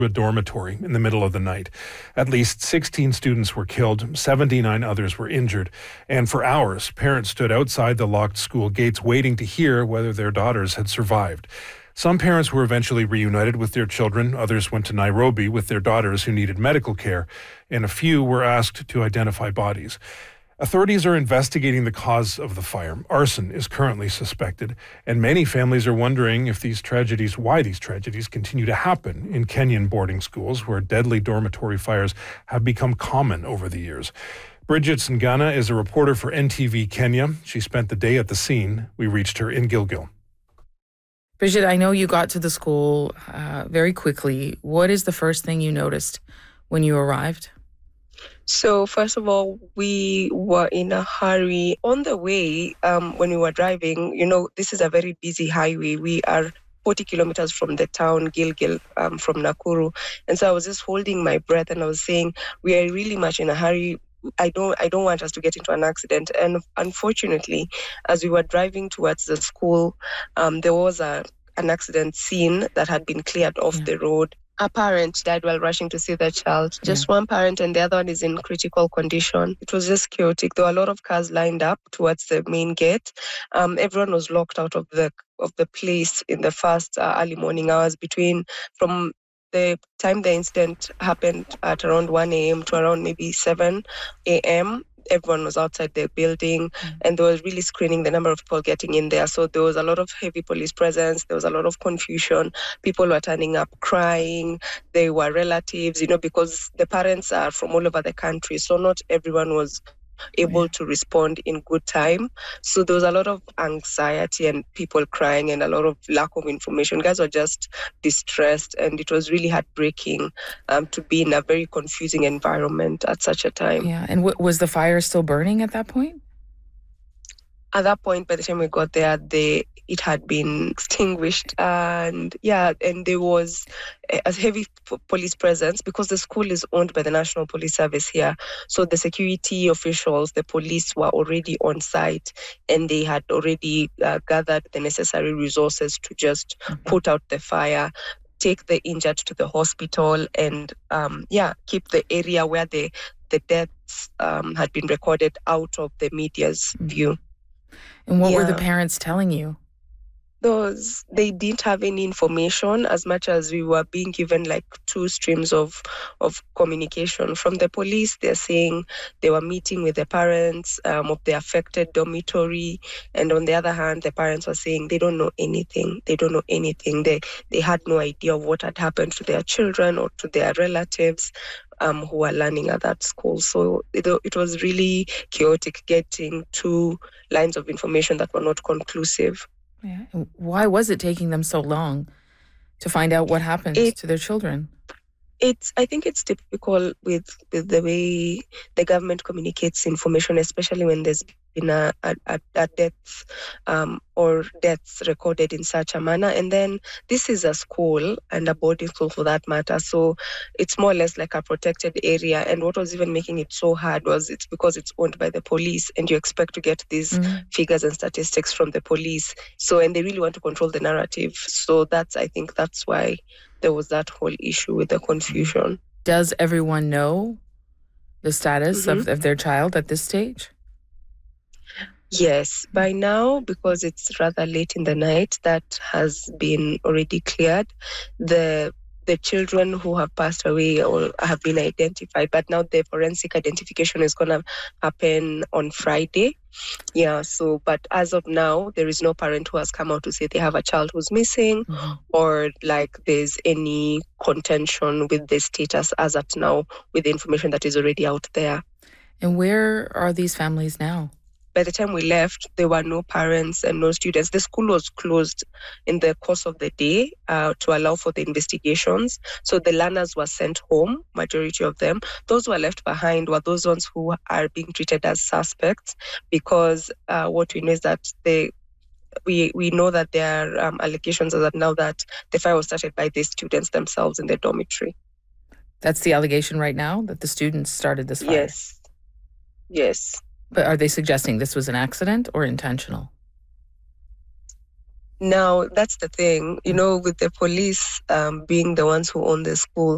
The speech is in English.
a dormitory in the middle of the night. At least 16 students were killed, 79 others were injured, and for hours, parents stood outside the locked school gates waiting to hear whether their daughters had survived. Some parents were eventually reunited with their children, others went to Nairobi with their daughters who needed medical care, and a few were asked to identify bodies. Authorities are investigating the cause of the fire. Arson is currently suspected, and many families are wondering why these tragedies continue to happen in Kenyan boarding schools where deadly dormitory fires have become common over the years. Bridget Singana is a reporter for NTV Kenya. She spent the day at the scene. We reached her in Gilgil. Bridget, I know you got to the school very quickly. What is the first thing you noticed when you arrived? So first of all, we were in a hurry. On the way, when we were driving, this is a very busy highway. We are 40 kilometers from the town, Gilgil, from Nakuru. And so I was just holding my breath and I was saying, we are really much in a hurry. I don't want us to get into an accident. And unfortunately, as we were driving towards the school, there was an accident scene that had been cleared off the road. A parent died while rushing to see their child. Just one parent and the other one is in critical condition. It was just chaotic. There were a lot of cars lined up towards the main gate. Everyone was locked out of the place in the first early morning hours from the time the incident happened at around 1 a.m. to around maybe 7 a.m. Everyone was outside the building and they were really screening the number of people getting in there. So there was a lot of heavy police presence. There was a lot of confusion. People were turning up crying. They were relatives, because the parents are from all over the country. So not everyone was able to respond in good time. So there was a lot of anxiety and people crying and a lot of lack of information. Guys were just distressed and it was really heartbreaking to be in a very confusing environment at such a time. Yeah, and was the fire still burning at that point? At that point, by the time we got there, it had been extinguished, and there was a heavy police presence because the school is owned by the National Police Service here. So the security officials, the police were already on site, and they had already gathered the necessary resources to just put out the fire, take the injured to the hospital, and keep the area where the deaths had been recorded out of the media's view. And what were the parents telling you? They didn't have any information as much as we were being given like two streams of communication. From the police, they're saying they were meeting with the parents of the affected dormitory. And on the other hand, the parents were saying they don't know anything. They don't know anything. They had no idea of what had happened to their children or to their relatives who were learning at that school. So it was really chaotic getting two lines of information that were not conclusive. Yeah. Why was it taking them so long to find out what happened to their children? I think it's typical with the way the government communicates information, especially when there's been a death or deaths recorded in such a manner. And then this is a school and a boarding school for that matter. So it's more or less like a protected area. And what was even making it so hard was it's because it's owned by the police and you expect to get these figures and statistics from the police. So, and they really want to control the narrative. So I think that's why there was that whole issue with the confusion. Does everyone know the status of their child at this stage? Yes, by now, because it's rather late in the night, that has been already cleared. The children who have passed away or have been identified, but now the forensic identification is going to happen on Friday. Yeah, but as of now, there is no parent who has come out to say they have a child who's missing or like there's any contention with the status as at now with the information that is already out there. And where are these families now? By the time we left, there were no parents and no students. The school was closed in the course of the day to allow for the investigations. So the learners were sent home, majority of them. Those who were left behind were those ones who are being treated as suspects because what we know is that we know that there are allegations as of now that the fire was started by the students themselves in the dormitory. That's the allegation right now, that the students started this fire? Yes. But are they suggesting this was an accident or intentional? Now, that's the thing, with the police being the ones who own the school,